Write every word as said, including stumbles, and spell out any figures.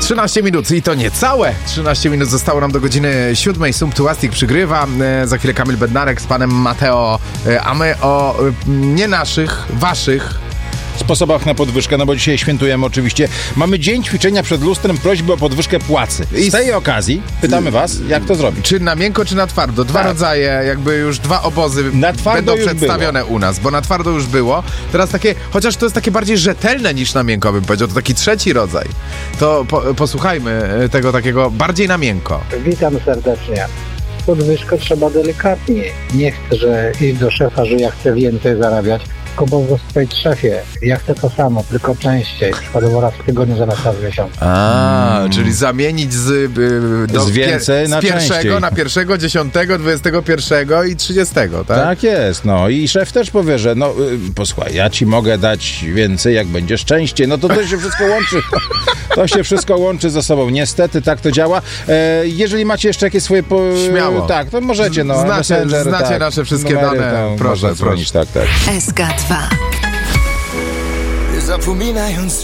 trzynaście minut i to niecałe trzynaście minut zostało nam do godziny siódmej. Sumptuastik przygrywa. E, za chwilę Kamil Bednarek z panem Mateo, e, a my o e, nie naszych, waszych sposobach na podwyżkę, no bo dzisiaj świętujemy oczywiście. Mamy dzień ćwiczenia przed lustrem, prośby o podwyżkę płacy. Z tej okazji pytamy was, jak to zrobić. Czy na miękko, czy na twardo? Dwa tak. rodzaje, jakby już dwa obozy na twardo będą przedstawione było. u nas, bo na twardo już było. Teraz takie, chociaż to jest takie bardziej rzetelne niż na miękko, bym powiedział, to taki trzeci rodzaj. To po, posłuchajmy tego takiego bardziej na miękko. Witam serdecznie. Podwyżkę trzeba delikatnie. Nie chcę, że iść do szefa, że ja chcę więcej zarabiać, tylko powiedzieć szefie, ja chcę to samo, tylko częściej, przykładowo raz w tygodniu zamiast raz w miesiącu. A, mm. czyli zamienić z, y, do, z więcej pier, na z pierwszego częściej. na pierwszego, dziesiątego, dwudziestego pierwszego i trzydziestego, tak? Tak jest, no i szef też powie, że no y, posłuchaj, ja ci mogę dać więcej, jak będziesz częściej, no to to się wszystko łączy. To się wszystko łączy ze sobą. Niestety tak to działa. E, jeżeli macie jeszcze jakieś swoje... Po... Śmiało. Tak, to możecie, no. Znacie, znacie tak, nasze wszystkie numery, dane. Proszę, proszę. Tak, tak. S K dwa. Nie zapominając